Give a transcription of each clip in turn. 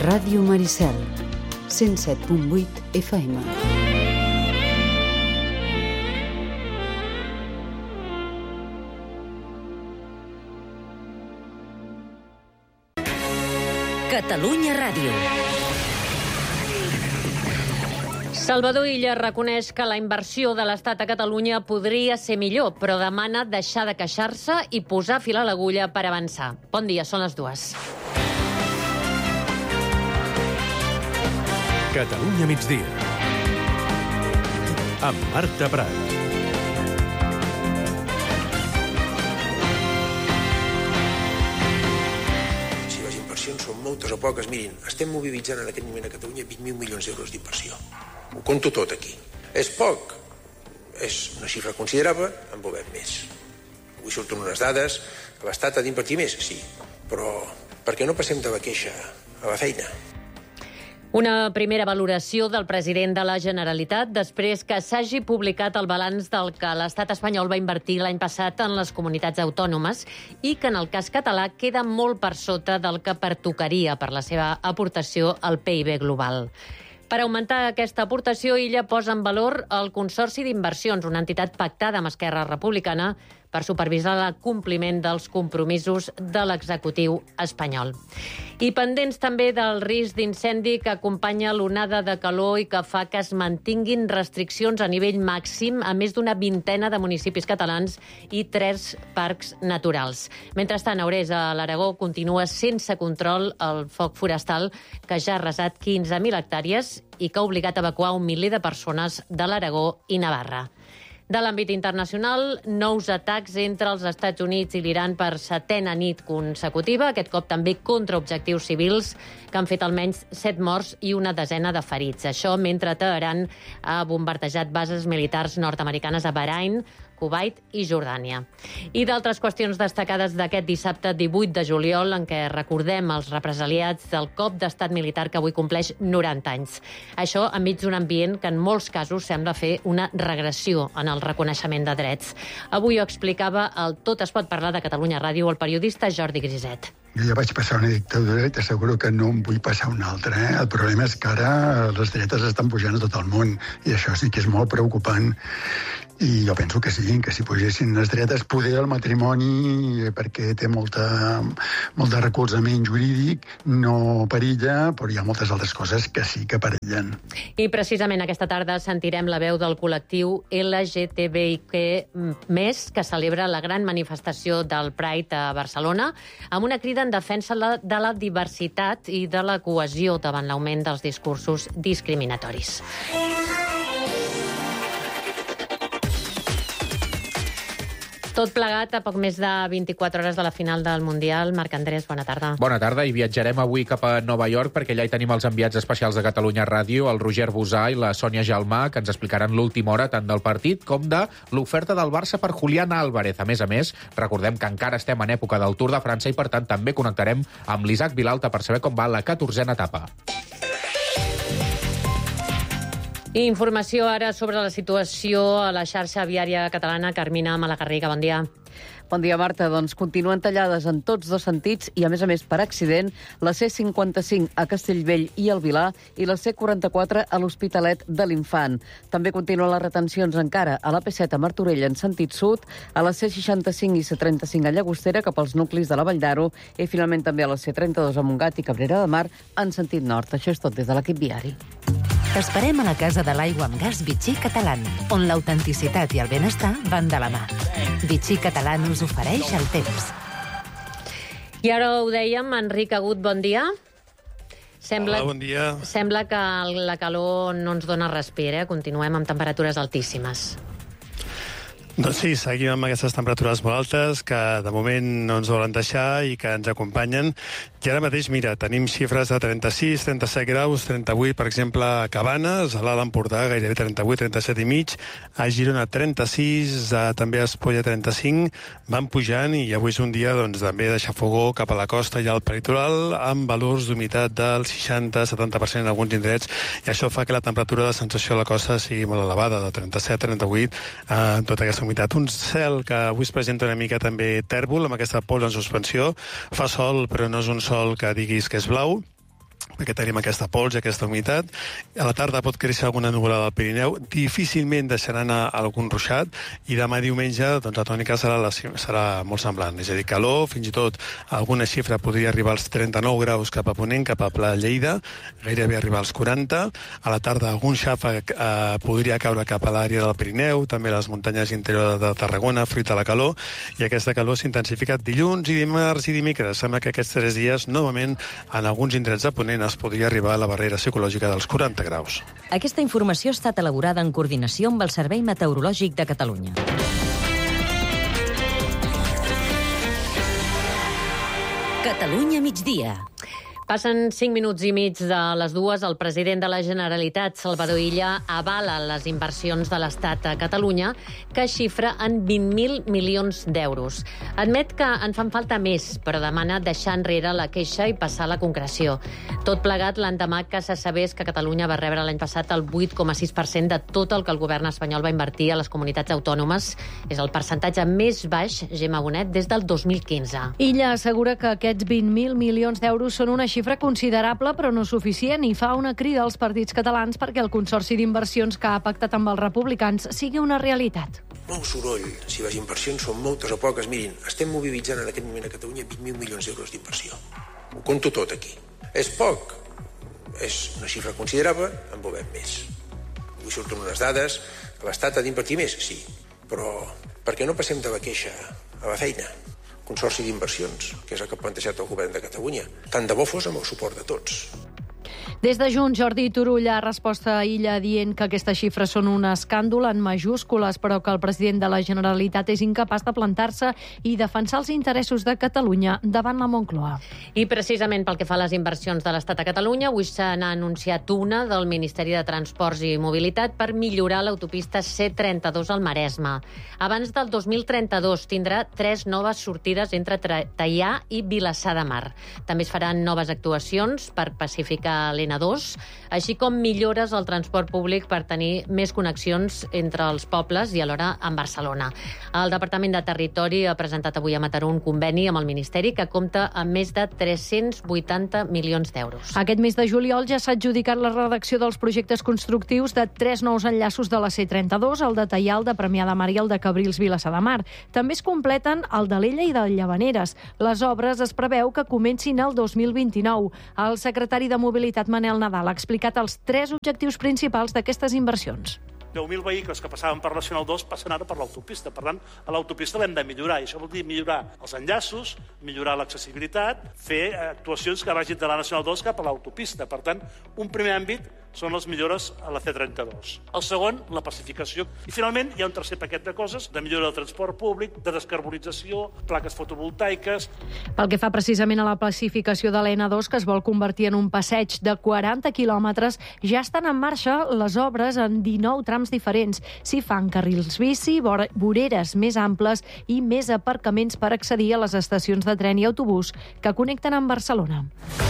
Ràdio Maricel, 107.8 FM. Catalunya Ràdio. Salvador Illa reconeix que la inversió de l'Estat a Catalunya podria ser millor, però demana deixar de queixar-se i posar fil a l'agulla per avançar. Bon dia, són les 2. Catalunya migdia. Amb Marta Prat. Són moltes o poques. Mirin, estem mobilitzant en aquest moment a Catalunya 20.000 milions d'euros d'inversió. Ho compto tot aquí. És poc, és una xifra considerable, en volem més. Avui surten unes dades, que l'Estat ha d'invertir més, sí, però per què no passem de la queixa a la feina? Una primera valoració del president de la Generalitat després que s'hagi publicat el balanç del que l'estat espanyol va invertir l'any passat en les comunitats autònomes i que en el cas català queda molt per sota del que pertocaria per la seva aportació al PIB global. Per augmentar aquesta aportació, Illa posa en valor el Consorci d'Inversions, una entitat pactada amb Esquerra Republicana per supervisar el compliment dels compromisos de l'executiu espanyol. I pendents també del risc d'incendi que acompanya l'onada de calor i que fa que es mantinguin restriccions a nivell màxim a més d'una vintena de municipis catalans i 3 parcs naturals. Mentrestant, a Orès, a l'Aragó, continua sense control el foc forestal que ja ha arrasat 15.000 hectàrees i que ha obligat a evacuar 1 miler de persones de l'Aragó i Navarra. De l'àmbit internacional, nous atacs entre els Estats Units i l'Iran per 7a nit consecutiva, aquest cop també contra objectius civils que han fet almenys 7 morts i una desena de ferits. Això mentre Teheran ha bombardejat bases militars nord-americanes a Bahrain, Kuwait i Jordània. I d'altres qüestions destacades d'aquest dissabte 18 de juliol, en què recordem els represaliats del cop d'estat militar que avui compleix 90 anys. Això enmig d'un ambient que en molts casos sembla fer una regressió en el reconeixement de drets. Avui ho explicava el Tot es pot parlar de Catalunya Ràdio el periodista Jordi Griset. Jo ja vaig passar una dictadura i t'asseguro que no em vull passar una altra. El problema és que ara les dretes estan pujant a tot el món i això sí que és molt preocupant. I jo penso que sí, que si pugessin les dretes, poder el matrimoni, perquè té molt de recolzament jurídic, no perilla, però hi ha moltes altres coses que sí que perillen. I precisament aquesta tarda sentirem la veu del col·lectiu LGTBIQ+, que celebra la gran manifestació del Pride a Barcelona, amb una crida en defensa de la diversitat i de la cohesió davant l'augment dels discursos discriminatoris. Tot plegat a poc més de 24 hores de la final del Mundial. Marc Andrés, bona tarda. Bona tarda, i viatjarem avui cap a Nova York perquè allà hi tenim els enviats especials de Catalunya Ràdio, el Roger Busà i la Sònia Jalmà, que ens explicaran l'última hora tant del partit com de l'oferta del Barça per Julián Álvarez. A més, recordem que encara estem en època del Tour de França i, per tant, també connectarem amb l'Isaac Vilalta per saber com va la 14a etapa. I informació ara sobre la situació a la xarxa viària catalana. Carmina Malagarriga, bon dia. Bon dia, Marta. Doncs continuen tallades en tots dos sentits i, a més, per accident, la C55 a Castellbell i el Vilar i la C44 a l'Hospitalet de l'Infant. També continuen les retencions encara a l'AP7 a Martorell en sentit sud, a la C65 i C35 a Llagostera cap als nuclis de la Vall d'Aro i, finalment, també a la C32 a Montgat i Cabrera de Mar en sentit nord. Això és tot des de l'equip viari. T'esperem a la Casa de l'Aigua amb Gas Vichy Catalán, on l'autenticitat i el benestar van de la mà. Vichy Catalán us ofereix el temps. I ara ho dèiem, Enric Agut, bon dia. Hola, bon dia. Sembla que la calor no ens dona respir, Continuem amb temperatures altíssimes. Doncs sí, seguim amb aquestes temperatures molt altes que de moment no ens volen deixar i que ens acompanyen. I ara mateix, mira, tenim xifres de 36, 37 graus, 38, per exemple, a Cabanes, a l'Alt Empordà, gairebé 38, 37 i mig, a Girona 36, també a Espolla 35, van pujant i avui és un dia doncs, també de xafogó cap a la costa i al peritoral, amb valors d'humitat del 60-70% en alguns indrets, i això fa que la temperatura de sensació a la costa sigui molt elevada, de 37-38, en tota aquesta humitat. Un cel que avui es presenta una mica també tèrbol, amb aquesta pols en suspensió. Fa sol, però no és un sol que diguis que és blau. perquè tenim aquesta pols i aquesta humitat. A la tarda pot créixer alguna nuvolada al Pirineu, difícilment deixarà anar algun ruixat, i demà diumenge doncs, la tònica serà molt semblant, és a dir, calor, fins i tot alguna xifra podria arribar als 39 graus cap a Ponent, cap a Pla de Lleida, gairebé arribar als 40. A la tarda algun xàfec podria caure cap a l'àrea del Pirineu, també a les muntanyes interiors de Tarragona, fruit de la calor, i aquesta calor s'ha intensificat dilluns i dimarts i dimecres. Sembla que aquests 3 dies, novament, en alguns indrets de Ponent es podria arribar a la barrera psicològica dels 40 graus. Aquesta informació ha estat elaborada en coordinació amb el Servei Meteorològic de Catalunya. Catalunya migdia. Passen 5 minuts i mig de les 2. El president de la Generalitat, Salvador Illa, avala les inversions de l'Estat a Catalunya, que xifra en 20.000 milions d'euros. Admet que en fan falta més, però demana deixar enrere la queixa i passar a la concreció. Tot plegat l'endemà que se sabés que Catalunya va rebre l'any passat el 8,6% de tot el que el govern espanyol va invertir a les comunitats autònomes. És el percentatge més baix, Gemma Bonet, des del 2015. Illa assegura que aquests 20.000 milions d'euros són una xifra considerable però no suficient, i fa una crida als partits catalans perquè el Consorci d'Inversions que ha pactat amb els republicans sigui una realitat. Molt soroll, si les inversions són moltes o poques. Mirin, estem mobilitzant en aquest moment a Catalunya 20.000 milions d'euros d'inversió. Ho conto tot aquí. És poc, és una xifra considerable, en volem més. Avui surten unes dades, l'Estat ha d'invertir més, sí, però per què no passem de la queixa a la feina? Consorci d'Inversions, que és el que ha plantejat el govern de Catalunya. Tant de bo fos amb el suport de tots. Des de Junts, Jordi Turull ha respost a Illa dient que aquestes xifres són un escàndol en majúscules, però que el president de la Generalitat és incapaç de plantar-se i defensar els interessos de Catalunya davant la Moncloa. I precisament pel que fa a les inversions de l'Estat a Catalunya, avui se n'ha anunciat una del Ministeri de Transports i Mobilitat per millorar l'autopista C32 al Maresme. Abans del 2032 tindrà 3 noves sortides entre Teià i Vilassar de Mar. També es faran noves actuacions per pacificar l'N2, així com millores al transport públic per tenir més connexions entre els pobles i alhora amb Barcelona. El Departament de Territori ha presentat avui a Mataró un conveni amb el Ministeri que compta amb més de 380 milions d'euros. Aquest mes de juliol ja s'ha adjudicat la redacció dels projectes constructius de 3 nous enllaços de la C32, el de Teià, el de Premià de Mar i el de Cabrils Vilassar de Mar. També es completen el d'Alella i de Llavaneres. Les obres es preveu que comencin el 2029. El secretari de Mobilitat, Manel Nadal, ha explicat els 3 objectius principals d'aquestes inversions. 10.000 vehicles que passaven per Nacional 2 passen ara per l'autopista. Per tant, a l'autopista l'hem de millorar. I això vol dir millorar els enllaços, millorar l'accessibilitat, fer actuacions que vagin de la Nacional 2 cap a l'autopista. Per tant, un primer àmbit són les millores a la C32. El segon, la pacificació. I finalment hi ha un tercer paquet de coses, de millora del transport públic, de descarbonització, plaques fotovoltaiques. Pel que fa precisament a la pacificació de l'N2, que es vol convertir en un passeig de 40 quilòmetres, ja estan en marxa les obres en 19 trams diferents. S'hi fan carrils bici, voreres més amples i més aparcaments per accedir a les estacions de tren i autobús que connecten amb Barcelona.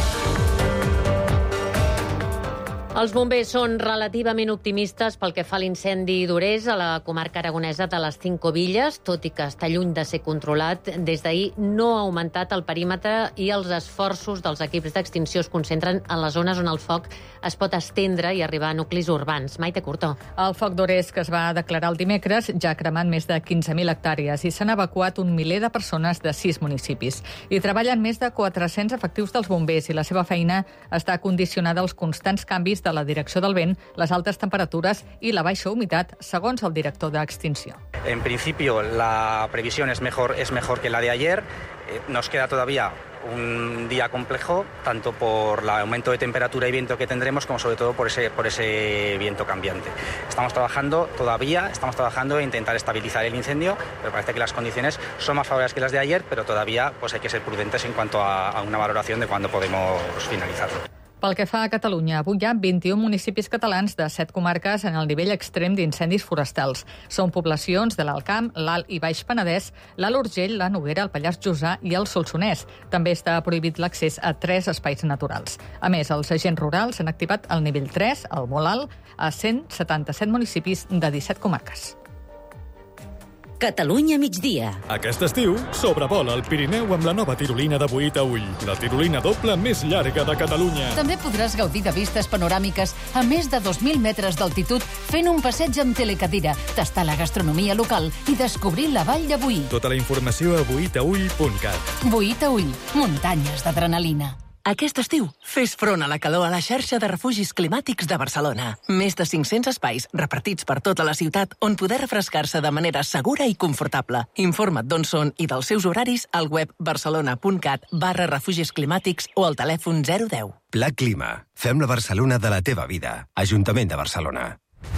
Els bombers són relativament optimistes pel que fa a l'incendi d'Orès a la comarca aragonesa de les Cinco Villes, tot i que està lluny de ser controlat. Des d'ahir no ha augmentat el perímetre i els esforços dels equips d'extinció es concentren en les zones on el foc es pot estendre i arribar a nuclis urbans. Maite Curtó. El foc d'Orès, que es va declarar el dimecres, ja ha cremat més de 15.000 hectàrees i s'han evacuat 1 miler de persones de 6 municipis. Hi treballen més de 400 efectius dels bombers i la seva feina està condicionada als constants canvis de la direcció del vent, les altes temperatures i la baixa humitat, segons el director d'Extinció. En principio, la previsión es mejor que la de ayer. Nos queda todavía un día complejo, tanto por el aumento de temperatura y viento que tendremos, como sobre todo por ese viento cambiante. Estamos trabajando en intentar estabilizar el incendio, pero parece que las condiciones son más favorables que las de ayer, pero todavía hay que ser prudentes en cuanto a una valoración de cuándo podemos finalizarlo. Pel que fa a Catalunya, avui hi ha 21 municipis catalans de 7 comarques en el nivell extrem d'incendis forestals. Són poblacions de l'Alt Camp, l'Alt i Baix Penedès, l'Alt Urgell, la Noguera, el Pallars Jussà i el Solsonès. També està prohibit l'accés a 3 espais naturals. A més, els agents rurals han activat el nivell 3, el molt alt, a 177 municipis de 17 comarques. Catalunya migdia. Aquest estiu, sobrevola el Pirineu amb la nova tirolina de Boí a Ull, la tirolina doble més llarga de Catalunya. També podràs gaudir de vistes panoràmiques a més de 2.000 metres d'altitud fent un passeig amb telecadira, tastar la gastronomia local i descobrir la vall de Boí. Tota la informació a boitaull.cat. Boí a Ull, muntanyes d'adrenalina. Aquest estiu, fes front a la calor a la xarxa de refugis climàtics de Barcelona. Més de 500 espais repartits per tota la ciutat on poder refrescar-se de manera segura i confortable. Informa't d'on són i dels seus horaris al web barcelona.cat/refugis climàtics o al telèfon 010. Pla Clima. Fem la Barcelona de la teva vida. Ajuntament de Barcelona.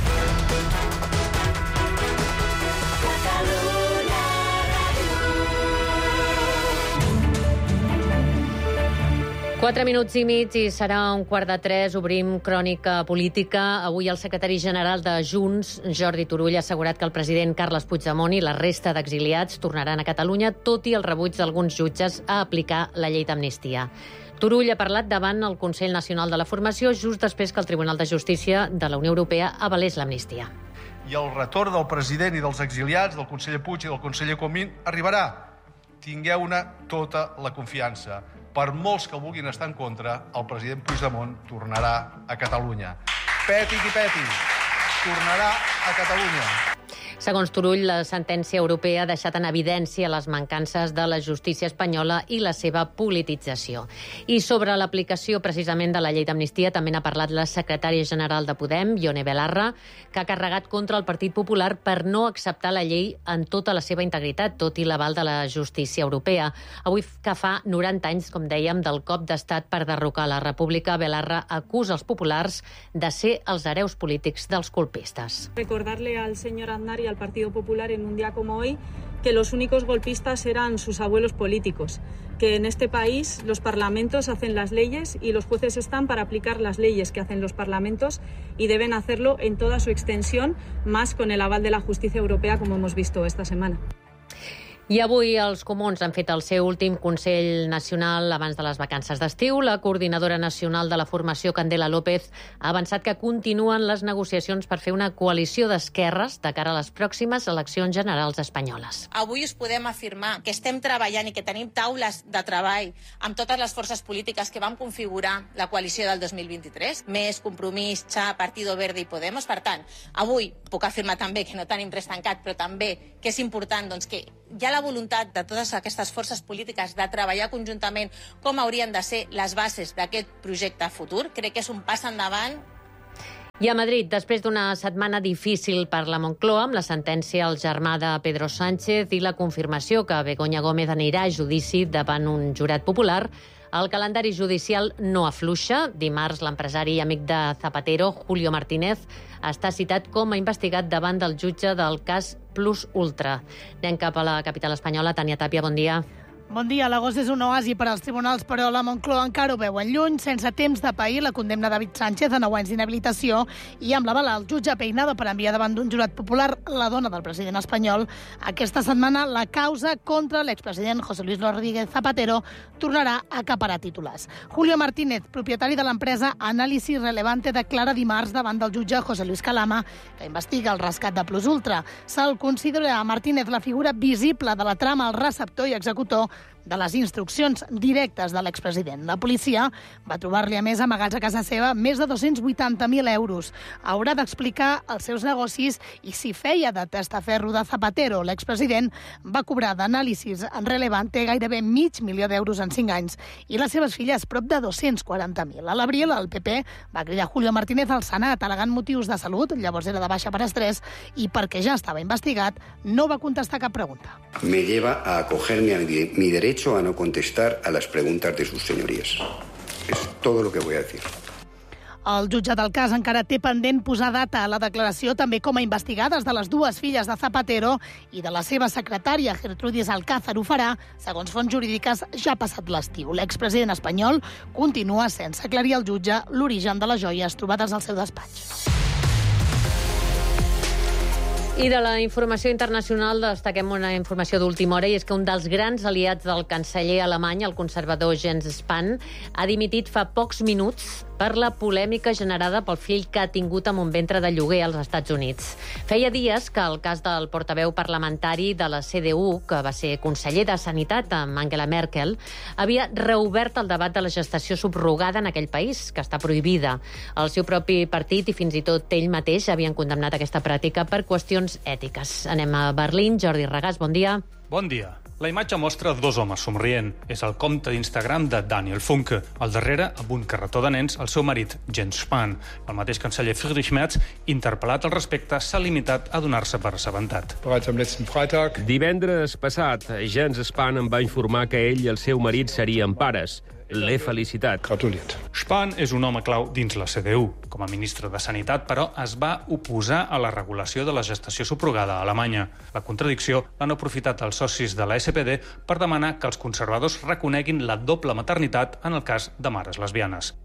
4 minuts i mig i serà 2:45. Obrim crònica política. Avui el secretari general de Junts, Jordi Turull, ha assegurat que el president Carles Puigdemont i la resta d'exiliats tornaran a Catalunya, tot i el rebuig d'alguns jutges a aplicar la llei d'amnistia. Turull ha parlat davant el Consell Nacional de la Formació just després que el Tribunal de Justícia de la Unió Europea avalés l'amnistia. I el retorn del president i dels exiliats, del conseller Puig i del conseller Comín, arribarà. Tingueu-ne tota la confiança. Per molts que vulguin estar en contra, el president Puigdemont tornarà a Catalunya. Peti qui peti, tornarà a Catalunya. Segons Turull, la sentència europea ha deixat en evidència les mancances de la justícia espanyola i la seva politització. I sobre l'aplicació precisament de la llei d'amnistia també n'ha parlat la secretària general de Podem, Ione Belarra, que ha carregat contra el Partit Popular per no acceptar la llei en tota la seva integritat, tot i l'aval de la justícia europea. Avui que fa 90 anys, com dèiem, del cop d'estat per derrocar la República, Belarra acusa els populars de ser els hereus polítics dels colpistes. Recordarle al señor Aznar y al Partido Popular en un día como hoy que los únicos golpistas eran sus abuelos políticos, que en este país los parlamentos hacen las leyes y los jueces están para aplicar las leyes que hacen los parlamentos y deben hacerlo en toda su extensión, más con el aval de la justicia europea, como hemos visto esta semana. I avui els comuns han fet el seu últim Consell Nacional abans de les vacances d'estiu. La coordinadora nacional de la formació, Candela López, ha avançat que continuen les negociacions per fer una coalició d'esquerres de cara a les pròximes eleccions generals espanyoles. Avui us podem afirmar que estem treballant i que tenim taules de treball amb totes les forces polítiques que vam configurar la coalició del 2023, més Compromís, XA, Partido Verde i Podemos. Per tant, avui puc afirmar també que no tenim res tancat, però també que és important doncs, que hi ha la voluntat de totes aquestes forces polítiques de treballar conjuntament com haurien de ser les bases d'aquest projecte futur. Crec que és un pas endavant. I a Madrid, després d'una setmana difícil per la Moncloa, amb la sentència al germà de Pedro Sánchez i la confirmació que Begoña Gómez anirà a judici davant un jurat popular, el calendari judicial no afluixa. Dimarts, l'empresari i amic de Zapatero, Julio Martínez, està citat com a investigat davant del jutge del cas Plus Ultra. Anem cap a la capital espanyola. Tània Tàpia, bon dia. Bon dia. L'agost és un oasi per als tribunals, però la Moncloa encara ho veuen lluny, sense temps de pair la condemna de David Sánchez a 9 anys d'inhabilitació i amb l'aval al jutge Peinado per enviar davant d'un jurat popular la dona del president espanyol. Aquesta setmana la causa contra l'expresident José Luis Rodríguez Zapatero tornarà a acaparar titulars. Julio Martínez, propietari de l'empresa Análisis Relevante, declara dimarts davant del jutge José Luis Calama, que investiga el rescat de Plus Ultra. Se'l considera a Martínez la figura visible de la trama, el receptor i executor de les instruccions directes de l'expresident. La policia va trobar-li, a més, amagats a casa seva més de 280.000 euros. Haurà d'explicar els seus negocis i si feia de testaferro de Zapatero. L'expresident va cobrar d'Anàlisis Relevante gairebé $500.000 en 5 anys i les seves filles prop de 240.000. A l'abril, el PP va cridar Julio Martínez al Senat al·legant motius de salut, llavors era de baixa per estrès, i perquè ja estava investigat, no va contestar cap pregunta. Me lleva a acogerme a mi derecho a no contestar a las preguntas de sus señorías. Es todo lo que voy a decir. El jutge del cas encara té pendent posar data a la declaració, també com a investigades, de les dues filles de Zapatero i de la seva secretària, Gertrudis Alcázar. Ho farà, segons fonts jurídiques, ja passat l'estiu. L'expresident espanyol continua sense aclarir al jutge l'origen de les joies trobades al seu despatx. I de la informació internacional destaquem una informació d'última hora, i és que un dels grans aliats del canceller alemany, el conservador Jens Spahn, ha dimitit fa pocs minuts per la polèmica generada pel fill que ha tingut amb un ventre de lloguer als Estats Units. Feia dies que el cas del portaveu parlamentari de la CDU, que va ser conseller de Sanitat amb Angela Merkel, havia reobert el debat de la gestació subrogada en aquell país, que està prohibida. El seu propi partit i fins i tot ell mateix havien condemnat aquesta pràctica per qüestions ètiques. Anem a Berlín. Jordi Regàs, bon dia. Bon dia. La imatge mostra dos homes somrient. És el compte d'Instagram de Daniel Funke. Al darrere, amb un carretó de nens, el seu marit, Jens Spahn. El mateix canceller Friedrich Merz, interpel·lat al respecte, s'ha limitat a donar-se per assabentat. Divendres passat, Jens Spahn em va informar que ell i el seu marit serien pares. L'he felicitat. Spahn és un home clau dins la CDU. Com a ministre de Sanitat, però, es va oposar a la regulació de la gestació subrogada a Alemanya. La contradicció l'han aprofitat els socis de la SPD per demanar que els conservadors reconeguin la doble maternitat en el cas de mares lesbianes.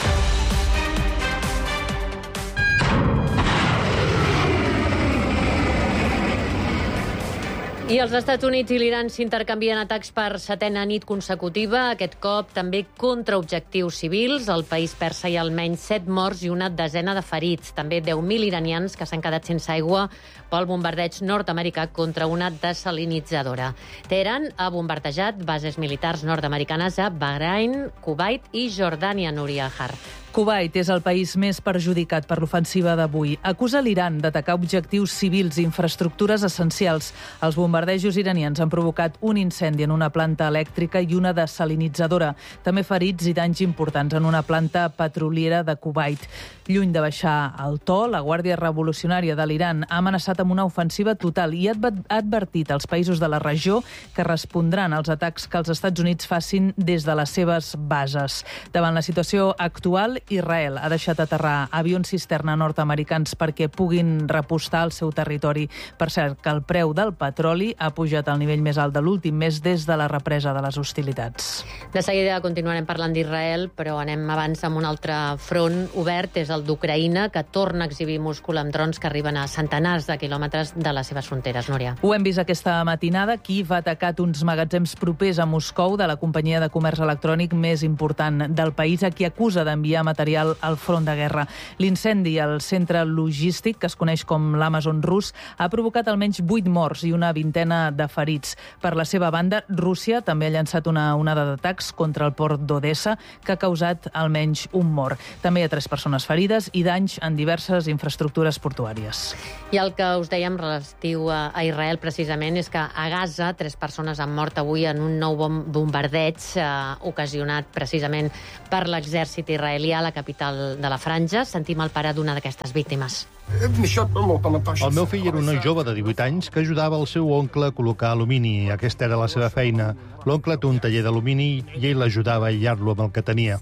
I els Estats Units i l'Iran s'intercanvien atacs per setena nit consecutiva, aquest cop també contra objectius civils. Al país persa hi ha almenys 7 morts i una desena de ferits. També 10.000 iranians que s'han quedat sense aigua pel bombardeig nord-americà contra una desalinitzadora. Teheran ha bombardejat bases militars nord-americanes a Bahrain, Kuwait i Jordània, Núria Har. Kuwait és el país més perjudicat per l'ofensiva d'avui. Acusa l'Iran d'atacar objectius civils i infraestructures essencials. Els bombardejos iranians han provocat un incendi en una planta elèctrica i una desalinitzadora. També ferits i danys importants en una planta petroliera de Kuwait. Lluny de baixar el to, la Guàrdia Revolucionària de l'Iran ha amenaçat amb una ofensiva total i ha advertit als països de la regió que respondran als atacs que els Estats Units facin des de les seves bases. Davant la situació actual, Israel ha deixat aterrar avions cisterna nord-americans perquè puguin repostar al seu territori. Per cert, que el preu del petroli ha pujat al nivell més alt de l'últim mes des de la represa de les hostilitats. De seguida continuarem parlant d'Israel, però anem abans amb un altre front obert, és el d'Ucraïna, que torna a exhibir múscul amb drons que arriben a centenars de quilòmetres de les seves fronteres. Núria. Ho hem vist aquesta matinada. Kíiv ha atacat uns magatzems propers a Moscou de la companyia de comerç electrònic més important del país, a qui acusa d'enviar material al front de guerra. L'incendi al centre logístic, que es coneix com l'Amazon rus, ha provocat almenys 8 morts i una vintena de ferits. Per la seva banda, Rússia també ha llançat una onada d'atacs contra el port d'Odessa, que ha causat almenys un mort. També hi ha 3 persones ferides i danys en diverses infraestructures portuàries. I el que us dèiem relatiu a Israel precisament és que a Gaza 3 persones han mort avui en un nou bombardeig ocasionat precisament per l'exèrcit israelià a la capital de la Franja. Sentim el pare d'una d'aquestes víctimes. El meu fill era un noi jove de 18 anys que ajudava el seu oncle a col·locar alumini. Aquesta era la seva feina. L'oncle té un taller d'alumini i ell l'ajudava a aïllar-lo amb el que tenia.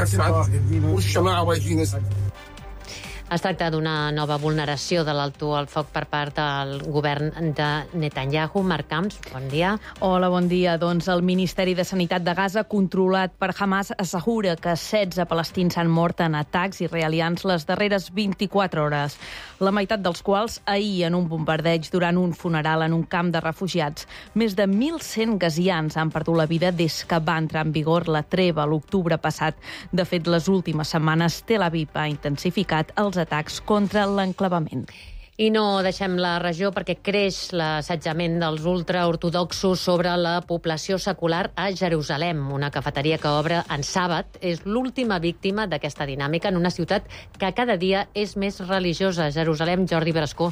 Es tracta d'una nova vulneració de l'alto al foc per part del govern de Netanyahu. Marc Camps, bon dia. Hola, bon dia. Doncs el Ministeri de Sanitat de Gaza, controlat per Hamas, assegura que 16 palestins han mort en atacs israelians les darreres 24 hores, la meitat dels quals ahir en un bombardeig durant un funeral en un camp de refugiats. Més de 1.100 gazians han perdut la vida des que va entrar en vigor la treva l'octubre passat. De fet, les últimes setmanes Tel Aviv ha intensificat els atacs contra l'enclavament. I no deixem la regió perquè creix l'assetjament dels ultraortodoxos sobre la població secular a Jerusalem. Una cafeteria que obre en sàbat és l'última víctima d'aquesta dinàmica en una ciutat que cada dia és més religiosa. Jerusalem, Jordi Brascó.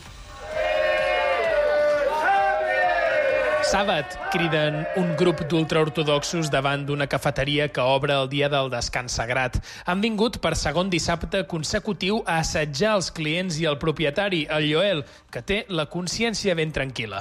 Sàbat, criden un grup d'ultraortodoxos davant d'una cafeteria que obre el dia del descans sagrat. Han vingut per segon dissabte consecutiu a assetjar els clients i el propietari, el Yoel, que té la consciència ben tranquil·la.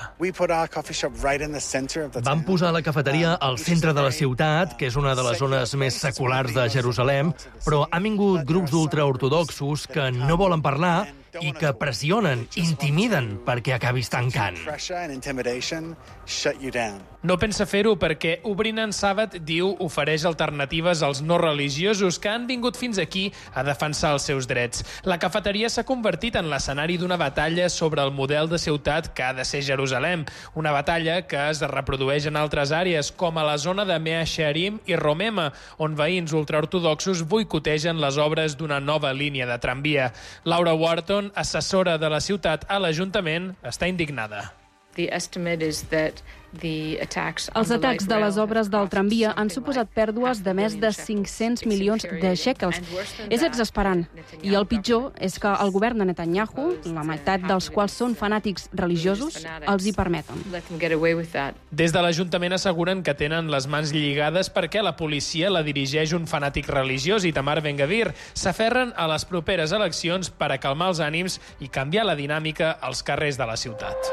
Vam posar la cafeteria al centre de la ciutat, que és una de les zones més seculars de Jerusalem, però han vingut grups d'ultraortodoxos que no volen parlar i que pressionen, intimiden perquè acabis tancant. No pensa fer-ho perquè Obrint Sàbat, diu, ofereix alternatives als no religiosos que han vingut fins aquí a defensar els seus drets. La cafeteria s'ha convertit en l'escenari d'una batalla sobre el model de ciutat que ha de ser Jerusalem. Una batalla que es reprodueix en altres àrees, com a la zona de Mea Shearim i Romema, on veïns ultraortodoxos boicotegen les obres d'una nova línia de tramvia. Laura Wharton, assessora de la ciutat a l'Ajuntament, està indignada. Els atacs de les obres del tramvia han suposat pèrdues de més de 500 milions de shekels. És exasperant. I el pitjor és que el govern de Netanyahu, la meitat dels quals són fanàtics religiosos, els hi permeten. Des de l'Ajuntament asseguren que tenen les mans lligades perquè la policia la dirigeix un fanàtic religiós, Itamar Ben-Gvir. S'aferren a les properes eleccions per a calmar els ànims i canviar la dinàmica als carrers de la ciutat.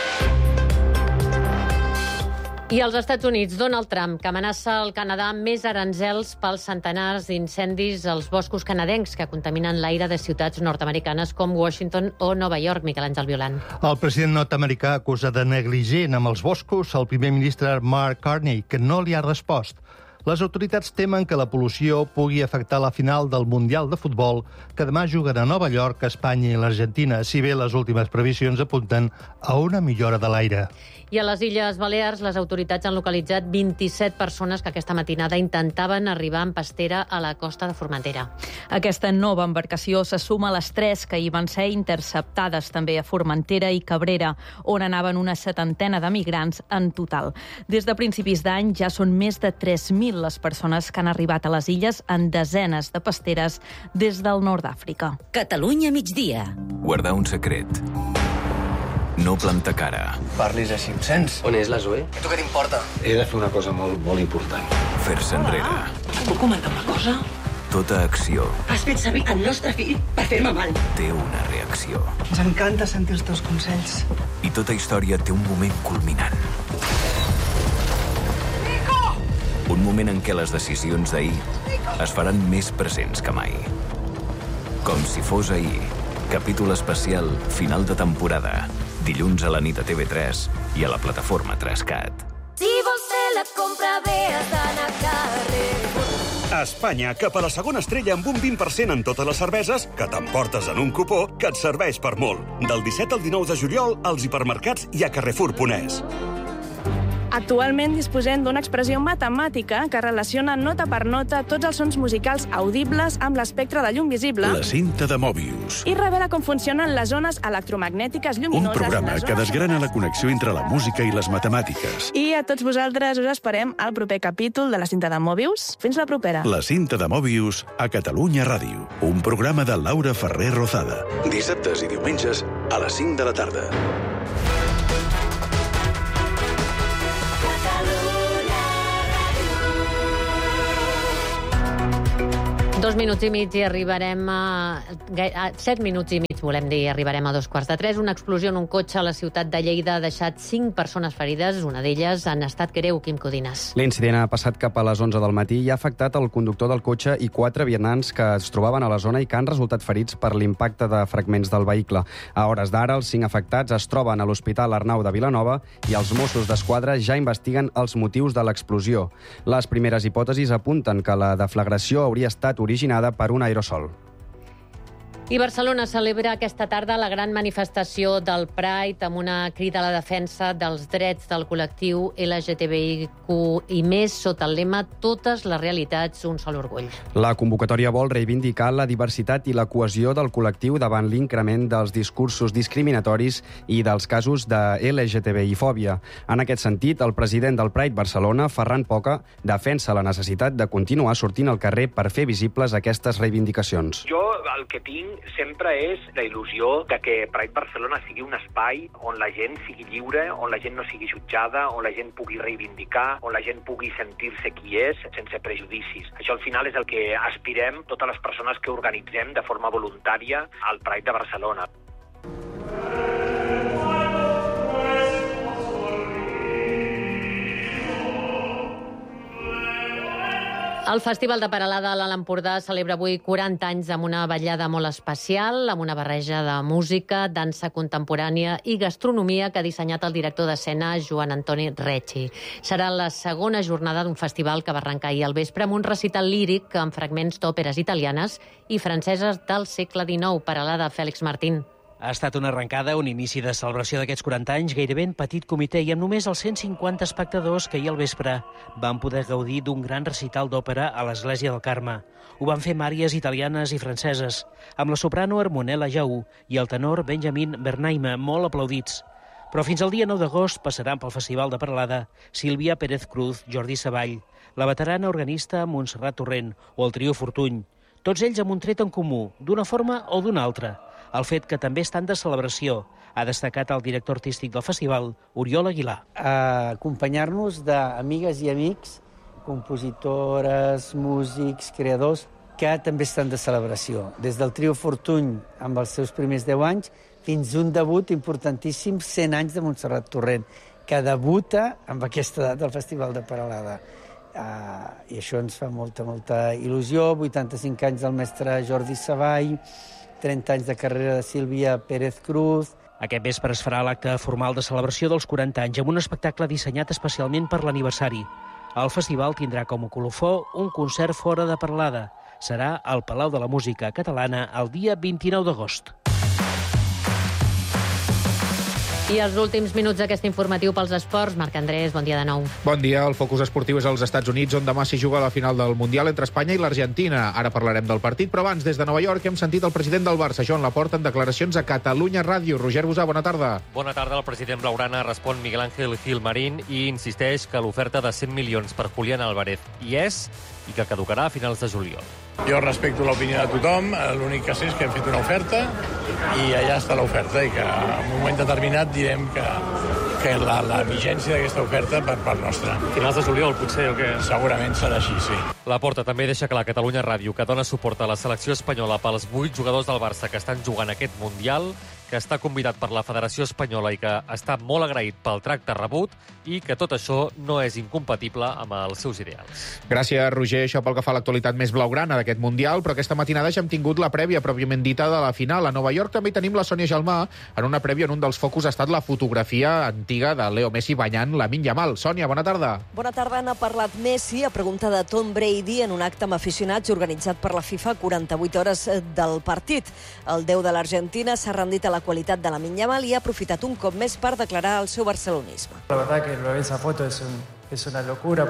I als Estats Units, Donald Trump, que amenaça el Canadà amb més aranzels pels centenars d'incendis als boscos canadencs que contaminen l'aire de ciutats nord-americanes com Washington o Nova York. Miquel Àngel Violant. El president nord-americà acusa de negligent amb els boscos el primer ministre Mark Carney, que no li ha respost. Les autoritats temen que la pol·lució pugui afectar la final del Mundial de Futbol, que demà juguen a Nova York, Espanya i l'Argentina, si bé les últimes previsions apunten a una millora de l'aire. I a les Illes Balears, les autoritats han localitzat 27 persones que aquesta matinada intentaven arribar en pastera a la costa de Formentera. Aquesta nova embarcació se suma a les 3 que hi van ser interceptades també a Formentera i Cabrera, on anaven una 70 de migrants en total. Des de principis d'any ja són més de 3.000 les persones que han arribat a les illes en desenes de pasteres des del nord d'Àfrica. Catalunya migdia. Guardar un secret. No plantar cara. Parlis així amb sens. On és la Zoe? A tu què t'importa? He de fer una cosa molt important. Fer-se enrere. Puc comentar una cosa? Tota acció Has fet servir el nostre fill per fer-me mal. té una reacció. Ens encanta sentir els teus consells. I tota història té un moment culminant. Un moment en què les decisions d'ahir es faran més presents que mai. Com si fos ahir. Capítol especial, final de temporada. Dilluns a la nit a TV3 i a la plataforma 3Cat. Si vols fer la compra bé, has d'anar a Carrefour. A Espanya, cap a la segona estrella amb un 20% en totes les cerveses que t'emportes en un cupó que et serveix per molt. Del 17 al 19 de juliol, als hipermercats i a Carrefour.es. Actualment disposem d'una expressió matemàtica que relaciona nota per nota tots els sons musicals audibles amb l'espectre de llum visible La cinta de Mobius. i revela com funcionen les zones electromagnètiques Un lluminoses. programa que desgrana la connexió entre la música i les matemàtiques. I a tots vosaltres us esperem al proper capítol de la cinta de Mobius. Fins la propera. La cinta de Mobius a Catalunya Ràdio. Un programa de Laura Ferrer Rozada. Dissabtes i diumenges a les 5 de la tarda. 2 minuts i mig i arribarem a 7 minuts i mig, volem dir, arribarem a 2:15. Una explosió en un cotxe a la ciutat de Lleida ha deixat 5 persones ferides, una d'elles en estat greu, Quim Codines. L'incident ha passat cap a les 11 del matí i ha afectat el conductor del cotxe i 4 vianants que es trobaven a la zona i que han resultat ferits per l'impacte de fragments del vehicle. A hores d'ara, els 5 afectats es troben a l'Hospital Arnau de Vilanova i els Mossos d'Esquadra ja investiguen els motius de l'explosió. Les primeres hipòtesis apunten que la deflagració hauria estat originada per un aerosol. I Barcelona celebra aquesta tarda la gran manifestació del Pride amb una crida a la defensa dels drets del col·lectiu LGTBIQ i més sota el lema Totes les realitats, un sol orgull. La convocatòria vol reivindicar la diversitat i la cohesió del col·lectiu davant l'increment dels discursos discriminatoris i dels casos de LGTBI-fòbia. En aquest sentit, el president del Pride Barcelona, Ferran Poca, defensa la necessitat de continuar sortint al carrer per fer visibles aquestes reivindicacions. Jo el que tinc sempre és la il·lusió de que Pride Barcelona sigui un espai on la gent sigui lliure, on la gent no sigui jutjada, on la gent pugui reivindicar, on la gent pugui sentir-se qui és sense prejudicis. Això al final és el que aspirem totes les persones que organitzem de forma voluntària al Pride de Barcelona. El Festival de Peralada a l'Alt Empordà celebra avui 40 anys amb una vetllada molt especial, amb una barreja de música, dansa contemporània i gastronomia que ha dissenyat el director d'escena Joan Antoni Recci. Serà la segona jornada d'un festival que va arrencar ahir al vespre amb un recital líric amb fragments d'òperes italianes i franceses del segle XIX. Peralada, Fèlix Martín. Ha estat una arrencada, un inici de celebració d'aquests 40 anys, gairebé en petit comitè i amb només els 150 espectadors que ahir al vespre van poder gaudir d'un gran recital d'òpera a l'Església del Carme. Ho van fer màries italianes i franceses, amb la soprano Hermonella Jaú i el tenor Benjamin Bernheim, molt aplaudits. Però fins al dia 9 d'agost passaran pel Festival de Peralada Sílvia Pérez Cruz, Jordi Savall, la veterana organista Montserrat Torrent o el trio Fortuny. Tots ells amb un tret en comú, d'una forma o d'una altra. El fet que també estan de celebració, ha destacat el director artístic del festival, Oriol Aguilar. Acompanyar-nos d'amigues i amics, compositores, músics, creadors, que també estan de celebració. Des del trio Fortuny, amb els seus primers 10 anys, fins un debut importantíssim, 100 anys de Montserrat Torrent, que debuta amb aquesta edat al Festival de Peralada. I això ens fa molta il·lusió. 85 anys del mestre Jordi Savall, 30 anys de carrera de Sílvia Pérez Cruz. Aquest vespre es farà l'acte formal de celebració dels 40 anys amb un espectacle dissenyat especialment per l'aniversari. El festival tindrà com a colofó un concert fora de Peralada. Serà al Palau de la Música Catalana el dia 29 d'agost. I els últims minuts d'aquest informatiu pels esports. Marc Andrés, bon dia de nou. Bon dia. El focus esportiu és als Estats Units, on demà s'hi juga la final del Mundial entre Espanya i l'Argentina. Ara parlarem del partit, però abans, des de Nova York, hem sentit el president del Barça, Joan Laporta, en declaracions a Catalunya Ràdio. Roger Busà, bona tarda. Bona tarda. El president blaugrana respon Miguel Ángel Gilmarín i insisteix que l'oferta de 100 milions per Julián Álvarez hi és i que caducarà a finals de juliol. Jo respecto l'opinió de tothom, l'únic que sé és que hem fet una oferta i allà està l'oferta i que en un moment determinat direm que la vigència d'aquesta oferta per part nostra. Finals de juliol, potser, o què? Segurament serà així, sí. Laporta també deixa clar a Catalunya Ràdio que dona suport a la selecció espanyola pels 8 jugadors del Barça que estan jugant aquest Mundial, que està convidat per la Federació Espanyola i que està molt agraït pel tracte rebut i que tot això no és incompatible amb els seus ideals. Gràcies, Roger. Això pel que fa a l'actualitat més blaugrana d'aquest Mundial, però aquesta matinada ja hem tingut la prèvia pròpiament dita de la final. A Nova York també hi tenim la Sònia Gelmà. En una prèvia, en un dels focus ha estat la fotografia antiga de Leo Messi banyant Lamine Yamal. Sònia, bona tarda. Bona tarda. N'ha parlat Messi a pregunta de Tom Brady en un acte amb aficionats organitzat per la FIFA 48 hores del partit. El 10 de l'Argentina s'ha rendit a la qualitat de Lamine Yamal i ha aprofitat un cop més per declarar el seu barcelonisme. La verdad que esa foto es una locura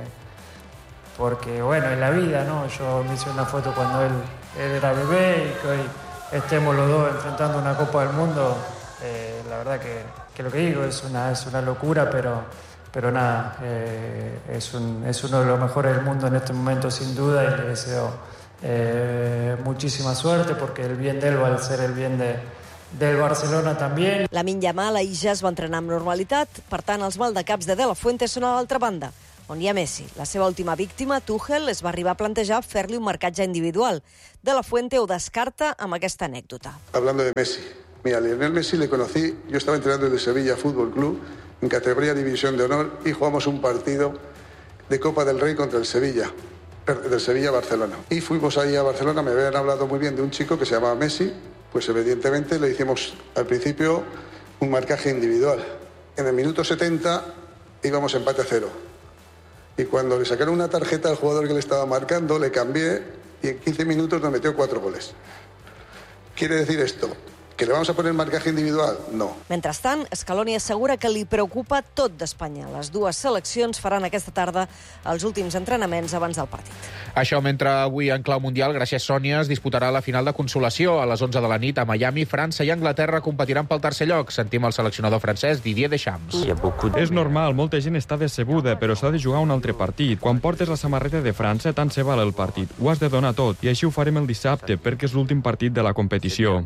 porque bueno, en la vida, ¿no? Yo me hice una foto cuando él era bebé y que hoy estemos los dos enfrentando una Copa del Mundo, la verdad que lo que digo es una locura, pero nada, es uno de los mejores del mundo en este momento sin duda y le deseo muchísima suerte porque el bien de él va a ser el bien del Barcelona també. Lamine Yamal ahir ja es va entrenar amb normalitat, per tant els maldecaps de la Fuente són a l'altra banda, on hi ha Messi. La seva última víctima, Tuchel, es va arribar a plantejar fer-li un marcatge individual. De la Fuente ho descarta amb aquesta anècdota. Hablando de Messi, mira, Lionel Messi le conocí, yo estaba entrenando en el Sevilla Fútbol Club, en categoría División de Honor, y jugamos un partido de Copa del Rey contra el Sevilla, del Sevilla-Barcelona. Y fuimos ahí a Barcelona, me habían hablado muy bien de un chico que se llamaba Messi. Pues evidentemente le hicimos al principio un marcaje individual. En el minuto 70 íbamos empate a 0. Y cuando le sacaron una tarjeta al jugador que le estaba marcando, le cambié y en 15 minutos nos metió 4 goles. ¿Quiere decir esto? ¿Que le vamos a poner marcaje individual? No. Mentrestant, Scaloni assegura que li preocupa tot d'Espanya. Les dues seleccions faran aquesta tarda els últims entrenaments abans del partit. Això mentre avui en clau mundial, gràcies Sònia, es disputarà la final de consolació a les 11 de la nit a Miami. França i Anglaterra competiran pel tercer lloc. Sentim el seleccionador francès Didier Deschamps. És normal, molta gent està decebuda, però s'ha de jugar un altre partit. Quan portes la samarreta de França, tant se val el partit. Ho has de donar tot, i així ho farem el dissabte, perquè és l'últim partit de la competició.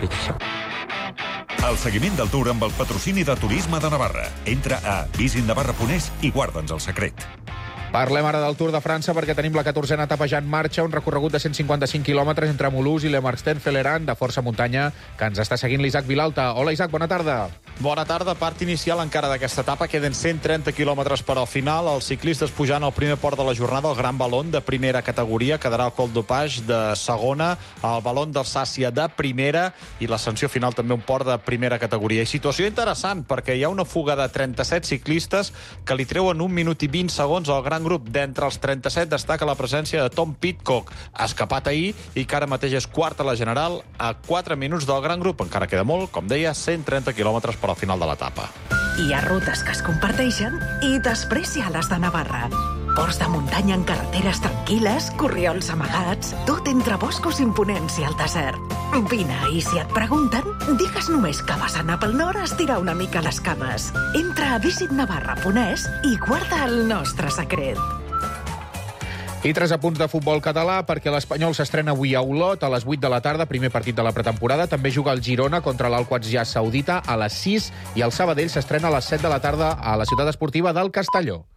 El seguiment del Tour amb el patrocini de Turisme de Navarra. Entra a visitnavarra.es i guarda'ns el secret. Parlem ara del Tour de França perquè tenim la 14a etapa ja en marxa, un recorregut de 155 quilòmetres entre Mulhouse i Le Marstein-Felleran de força muntanya que ens està seguint l'Isaac Vilalta. Hola Isaac, bona tarda. Bona tarda. Part inicial encara d'aquesta etapa. Queden 130 quilòmetres per al final. Els ciclistes pujant al primer port de la jornada, el Gran Valon de primera categoria. Quedarà el Col d'Opage de segona, el Valon d'Alsàcia de primera i l'ascensió final també un port de primera categoria. I situació interessant, perquè hi ha una fuga de 37 ciclistes que li treuen 1 minut i 20 segons al gran grup. D'entre els 37 destaca la presència de Tom Pidcock, escapat ahir i que ara mateix és quart a la general a 4 minuts del gran grup. Encara queda molt, com deia, 130 quilòmetres per al final de l'etapa. Hi ha rutes que es comparteixen i després hi ha les de Navarra. Ports de muntanya en carreteres tranquil·les, corriols amagats, tot entre boscos imponents i el desert. Vine, i si et pregunten, digues només que vas anar pel nord a estirar una mica les cames. Entra a visitnavarra.es i guarda el nostre secret. I 3 apunts de futbol català, perquè l'Espanyol s'estrena avui a Olot a les 8 de la tarda, primer partit de la pretemporada. També juga el Girona contra l'Al-Qadsiya saudita a les 6 i el Sabadell s'estrena a les 7 de la tarda a la ciutat esportiva del Castelló.